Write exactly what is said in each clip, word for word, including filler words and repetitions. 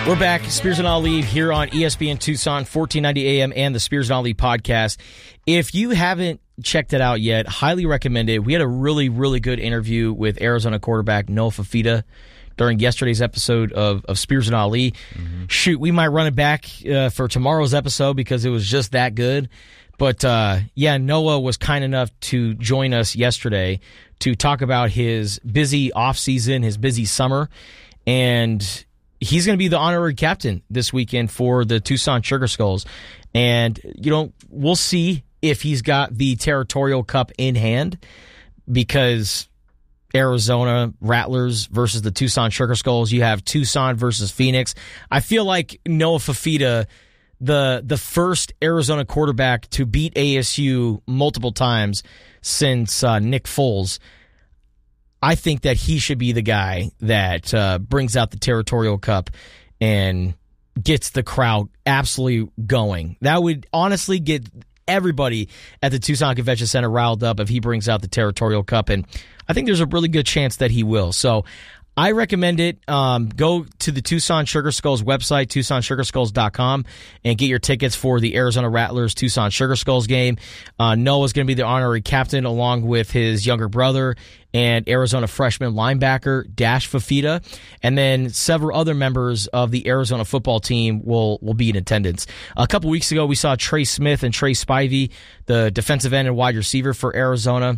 We're back. Spears and Ali here on E S P N Tucson, fourteen ninety A M and the Spears and Ali podcast. If you haven't checked it out yet, highly recommend it. We had a really, really good interview with Arizona quarterback Noah Fifita during yesterday's episode of, of Spears and Ali. Mm-hmm. Shoot, we might run it back uh, for tomorrow's episode because it was just that good. But, uh, yeah, Noah was kind enough to join us yesterday to talk about his busy offseason, his busy summer, and he's going to be the honorary captain this weekend for the Tucson Sugar Skulls. And, you know, we'll see if he's got the Territorial Cup in hand, because Arizona Rattlers versus the Tucson Sugar Skulls, you have Tucson versus Phoenix. I feel like Noah Fifita, the the first Arizona quarterback to beat A S U multiple times since uh, Nick Foles, I think that he should be the guy that uh, brings out the Territorial Cup and gets the crowd absolutely going. That would honestly get everybody at the Tucson Convention Center riled up if he brings out the Territorial Cup, and I think there's a really good chance that he will. So I recommend it. Um, go to the Tucson Sugar Skulls website, tucson sugar skulls dot com, and get your tickets for the Arizona Rattlers Tucson Sugar Skulls game. Uh, Noah's going to be the honorary captain along with his younger brother and Arizona freshman linebacker Dash Fifita, and then several other members of the Arizona football team will, will be in attendance. A couple weeks ago, we saw Trey Smith and Trey Spivey, the defensive end and wide receiver for Arizona.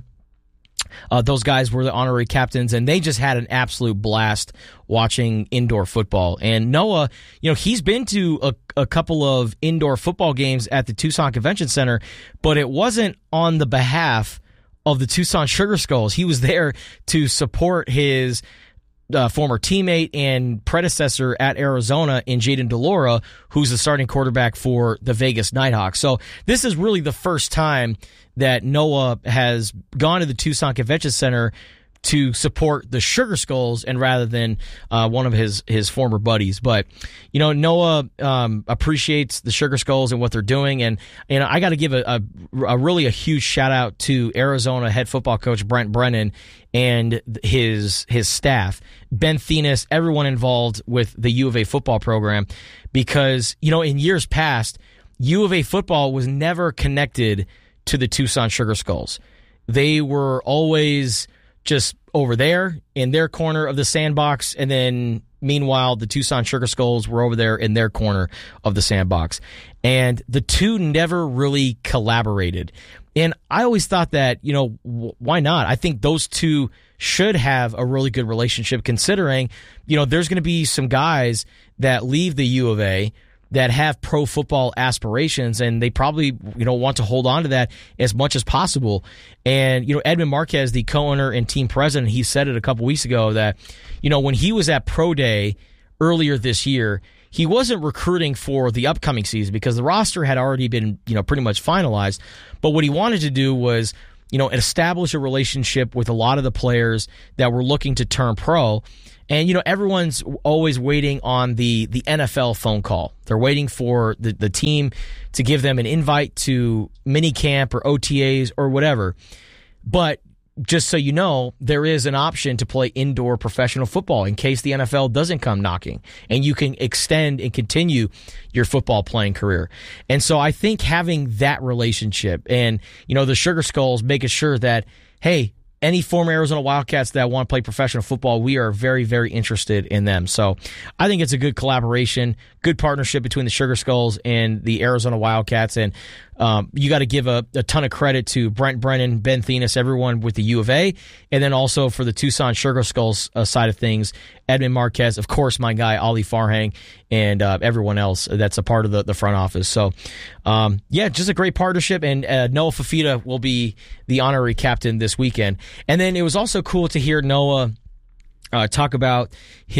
Uh, those guys were the honorary captains, and they just had an absolute blast watching indoor football. And Noah, you know, he's been to a, a couple of indoor football games at the Tucson Convention Center, but it wasn't on the behalf of the Tucson Sugar Skulls. He was there to support his uh, former teammate and predecessor at Arizona in Jaden DeLaura, who's the starting quarterback for the Vegas Nighthawks. So this is really the first time that Noah has gone to the Tucson Convention Center to support the Sugar Skulls and rather than uh, one of his, his former buddies. But, you know, Noah um, appreciates the Sugar Skulls and what they're doing. And, you know, I got to give a, a, a really a huge shout out to Arizona head football coach Brent Brennan and his his staff, Ben Thenis, everyone involved with the U of A football program, because, you know, in years past, U of A football was never connected to the Tucson Sugar Skulls. They were always just over there in their corner of the sandbox, and then meanwhile the Tucson Sugar Skulls were over there in their corner of the sandbox. And the two never really collaborated. And I always thought that, you know, w- why not? I think those two should have a really good relationship, considering, you know, there's going to be some guys that leave the U of A that have pro football aspirations, and they probably, you know, want to hold on to that as much as possible. And, you know, Edmund Marquez, the co-owner and team president, he said it a couple weeks ago that, you know, when he was at Pro Day earlier this year, he wasn't recruiting for the upcoming season because the roster had already been, you know, pretty much finalized. But what he wanted to do was, you know, establish a relationship with a lot of the players that were looking to turn pro. And, you know, everyone's always waiting on the, the N F L phone call. They're waiting for the, the team to give them an invite to mini camp or O T As or whatever. But just so you know, there is an option to play indoor professional football in case the N F L doesn't come knocking, and you can extend and continue your football playing career. And so I think having that relationship and, you know, the Sugar Skulls making sure that, hey, any former Arizona Wildcats that want to play professional football, we are very, very interested in them. So I think it's a good collaboration, good partnership between the Sugar Skulls and the Arizona Wildcats. And um, you got to give a, a ton of credit to Brent Brennan, Ben Thenis, everyone with the U of A, and then also for the Tucson Sugar Skulls uh, side of things, Edmund Marquez, of course, my guy, Ali Farhang, and uh, everyone else that's a part of the, the front office. So, um, yeah, just a great partnership, and uh, Noah Fifita will be the honorary captain this weekend. And then it was also cool to hear Noah uh, talk about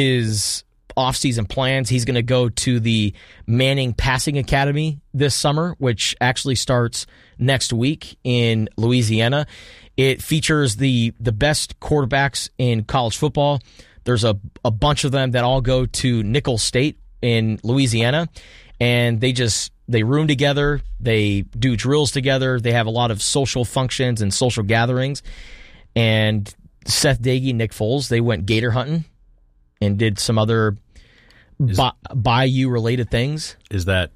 his offseason plans. He's going to go to the Manning Passing Academy this summer, which actually starts next week in Louisiana. It features the the best quarterbacks in college football. There's a, a bunch of them that all go to Nicholls State in Louisiana, and they just they room together, they do drills together, they have a lot of social functions and social gatherings. And Seth Dagey, Nick Foles, they went gator hunting and did some other Is, By, Bayou related things. Is that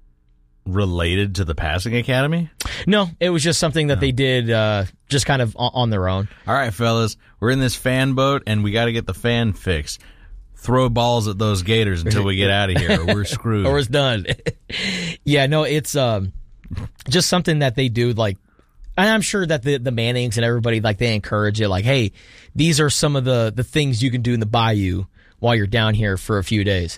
related to the passing academy? No, it was just something that no. they did uh, just kind of on their own. All right, fellas, we're in this fan boat, and we got to get the fan fixed. Throw balls at those Gators until we get out of here, or we're screwed. Or it's done. Yeah, no, it's um, just something that they do, like, and I'm sure that the, the Mannings and everybody, like, they encourage it, like, hey, these are some of the, the things you can do in the Bayou while you're down here for a few days.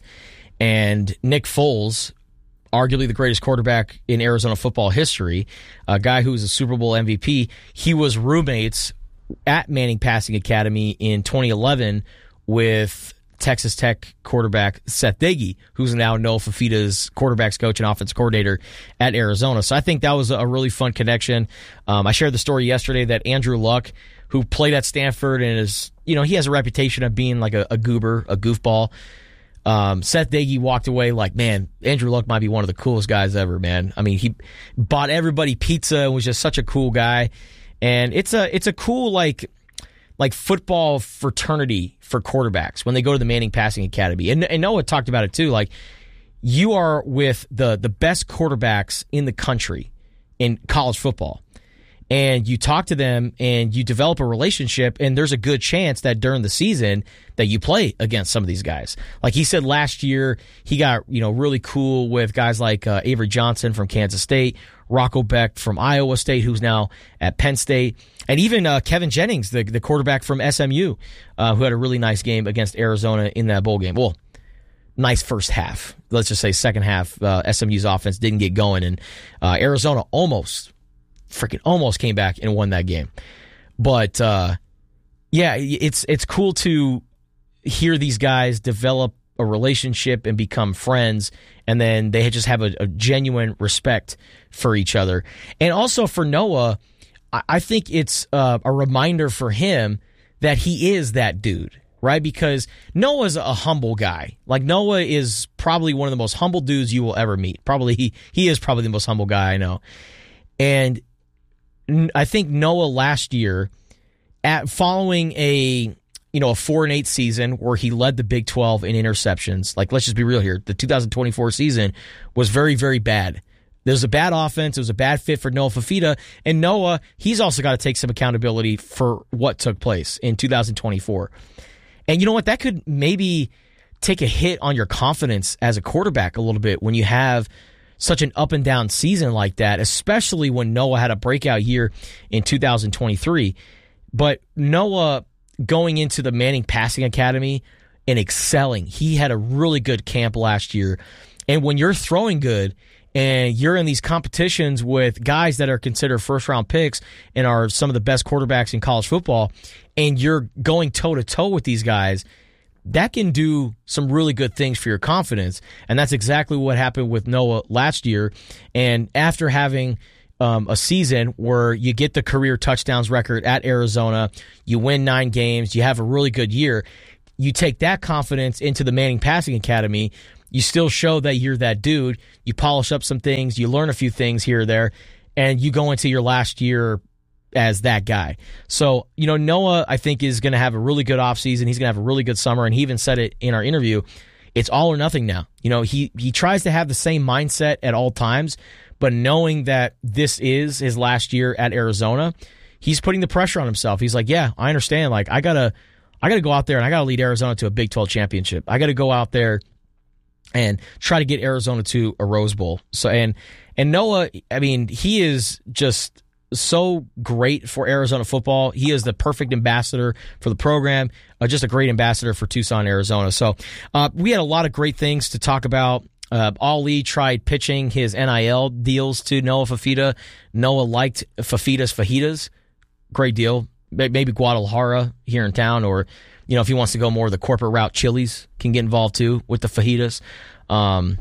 And Nick Foles, arguably the greatest quarterback in Arizona football history, a guy who was a Super Bowl M V P, he was roommates at Manning Passing Academy in twenty eleven with Texas Tech quarterback Seth Doege, who's now Noah Fifita's quarterbacks coach and offense coordinator at Arizona. So I think that was a really fun connection. Um, I shared the story yesterday that Andrew Luck, who played at Stanford and is, you know, he has a reputation of being like a, a goober, a goofball. Um, Seth Doege walked away like, man, Andrew Luck might be one of the coolest guys ever, man. I mean, he bought everybody pizza and was just such a cool guy. And it's a it's a cool like like football fraternity for quarterbacks when they go to the Manning Passing Academy. And, and Noah talked about it too. Like, you are with the the best quarterbacks in the country in college football. And you talk to them and you develop a relationship, and there's a good chance that during the season that you play against some of these guys. Like he said last year, he got, you know, really cool with guys like uh, Avery Johnson from Kansas State, Rocco Becht from Iowa State, who's now at Penn State, and even uh, Kevin Jennings, the, the quarterback from S M U, uh, who had a really nice game against Arizona in that bowl game. Well, nice first half. Let's just say second half, uh, S M U's offense didn't get going, and uh, Arizona almost freaking almost came back and won that game. But uh, yeah, it's it's cool to hear these guys develop a relationship and become friends, and then they just have a, a genuine respect for each other. And also for Noah, I, I think it's uh, a reminder for him that he is that dude, right? Because Noah's a humble guy. Like, Noah is probably one of the most humble dudes you will ever meet. Probably he he is probably the most humble guy I know. And I think Noah last year, at following a you know a four and eight season where he led the Big twelve in interceptions, like, let's just be real here, the two thousand twenty-four season was very, very bad. There was a bad offense. It was a bad fit for Noah Fifita, and Noah, he's also got to take some accountability for what took place in two thousand twenty-four. And you know what? That could maybe take a hit on your confidence as a quarterback a little bit when you have such an up and down season like that, especially when Noah had a breakout year in two thousand twenty-three. But Noah going into the Manning Passing Academy and excelling, he had a really good camp last year. And when you're throwing good and you're in these competitions with guys that are considered first round picks and are some of the best quarterbacks in college football, and you're going toe to toe with these guys, that can do some really good things for your confidence. And that's exactly what happened with Noah last year. And after having um, a season where you get the career touchdowns record at Arizona, you win nine games, you have a really good year, you take that confidence into the Manning Passing Academy, you still show that you're that dude, you polish up some things, you learn a few things here or there, and you go into your last year as that guy. So, you know, Noah, I think, is going to have a really good offseason. He's going to have a really good summer, and he even said it in our interview. It's all or nothing now. You know, he he tries to have the same mindset at all times, but knowing that this is his last year at Arizona, he's putting the pressure on himself. He's like, yeah, I understand. Like, I gotta, I gotta go out there and I gotta lead Arizona to a Big twelve championship. I gotta go out there and try to get Arizona to a Rose Bowl. So, and and Noah, I mean, he is just so great for Arizona football. He is the perfect ambassador for the program, uh, just a great ambassador for Tucson, Arizona. So uh, we had a lot of great things to talk about. Uh, Ali tried pitching his N I L deals to Noah Fifita. Noah liked Fifita's fajitas. Great deal. Maybe Guadalajara here in town, or, you know, if he wants to go more the corporate route, Chili's can get involved too with the fajitas. Um,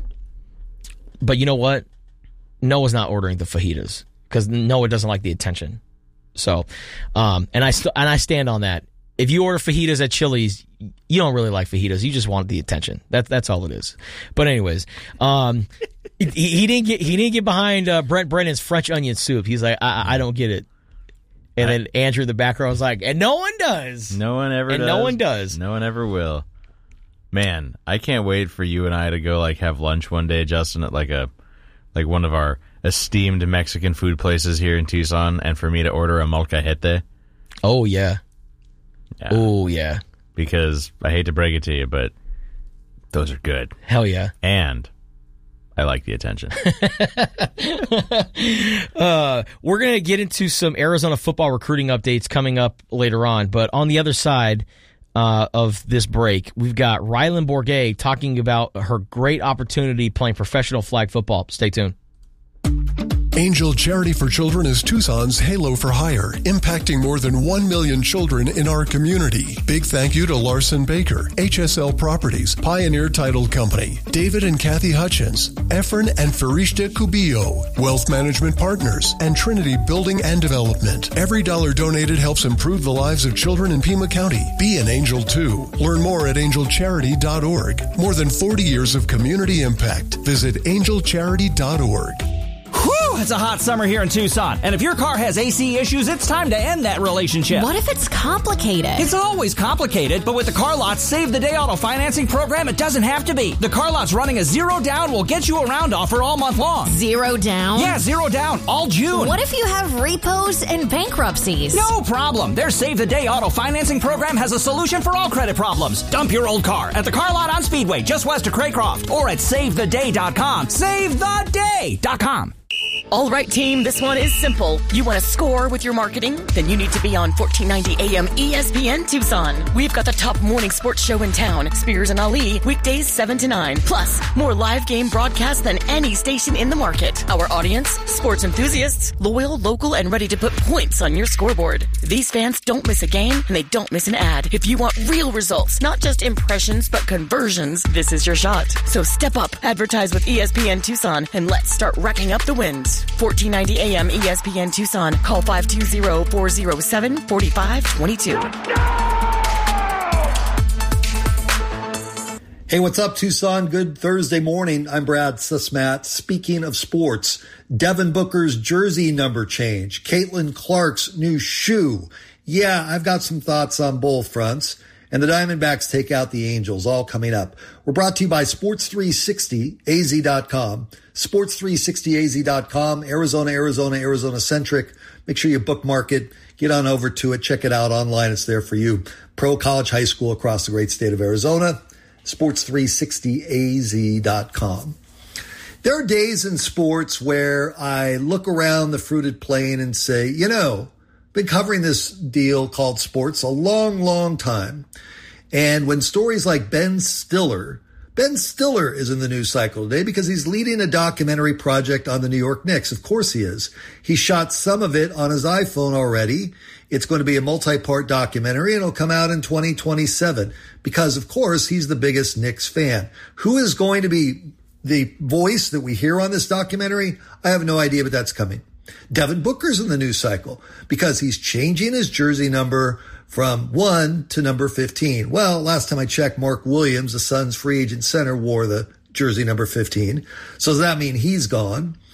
but you know what? Noah's not ordering the fajitas, because Noah doesn't like the attention. So, um, and I st- and I stand on that. If you order fajitas at Chili's, you don't really like fajitas. You just want the attention. That's that's all it is. But anyways, um, he, he didn't get he didn't get behind uh, Brent Brennan's French onion soup. He's like, I, I don't get it. And then Andrew in the back row was like, and no one does. No one ever and does. And no one does. No one ever will. Man, I can't wait for you and I to go like have lunch one day, Justin, at like a like one of our esteemed Mexican food places here in Tucson, and for me to order a molcajete. Oh yeah. yeah. Oh yeah. Because I hate to break it to you, but those are good. Hell yeah. And I like the attention. uh, we're going to get into some Arizona football recruiting updates coming up later on, but on the other side uh, of this break, we've got Rylan Bourget talking about her great opportunity playing professional flag football. Stay tuned. Angel Charity for Children is Tucson's Halo for Hire, impacting more than one million children in our community. Big thank you to Larson Baker, H S L Properties, Pioneer Title Company, David and Kathy Hutchins, Efren and Farishta Cubillo, Wealth Management Partners, and Trinity Building and Development. Every dollar donated helps improve the lives of children in Pima County. Be an angel too. Learn more at angel charity dot org. More than forty years of community impact. Visit angel charity dot org. Whew, it's a hot summer here in Tucson, and if your car has A C issues, it's time to end that relationship. What if it's complicated? It's always complicated, but with the Car Lot's Save the Day auto financing program, it doesn't have to be. The Car Lot's running a zero down will get you around offer all month long. Zero down? Yeah, zero down, all June. What if you have repos and bankruptcies? No problem. Their Save the Day auto financing program has a solution for all credit problems. Dump your old car at the Car Lot on Speedway, just west of Craycroft, or at save the day dot com. save the day dot com. All right, team, this one is simple. You want to score with your marketing? Then you need to be on fourteen ninety A M E S P N Tucson. We've got the top morning sports show in town, Spears and Ali, weekdays seven to nine. Plus, more live game broadcasts than any station in the market. Our audience, sports enthusiasts, loyal, local, and ready to put points on your scoreboard. These fans don't miss a game, and they don't miss an ad. If you want real results, not just impressions, but conversions, this is your shot. So step up, advertise with E S P N Tucson, and let's start racking up the wins. fourteen ninety A M E S P N Tucson. Call five two zero, four zero seven, four five two two. Hey, what's up, Tucson? Good Thursday morning. I'm Brad Susmat. Speaking of sports, Devin Booker's jersey number change, Caitlin Clark's new shoe. Yeah, I've got some thoughts on both fronts. And the Diamondbacks take out the Angels, all coming up. We're brought to you by Sports three sixty A Z dot com. Sports three sixty A Z dot com, Arizona, Arizona, Arizona-centric. Make sure you bookmark it. Get on over to it. Check it out online. It's there for you. Pro, college, high school across the great state of Arizona. Sports three sixty A Z dot com. There are days in sports where I look around the fruited plain and say, you know, been covering this deal called sports a long, long time. And when stories like Ben Stiller, Ben Stiller is in the news cycle today because he's leading a documentary project on the New York Knicks. Of course he is. He shot some of it on his iPhone already. It's going to be a multi-part documentary and it'll come out in twenty twenty-seven because, of course, he's the biggest Knicks fan. Who is going to be the voice that we hear on this documentary? I have no idea, but that's coming. Devin Booker's in the news cycle because he's changing his jersey number from one to number fifteen. Well, last time I checked, Mark Williams, the Suns free agent center, wore the jersey number fifteen. So does that mean he's gone?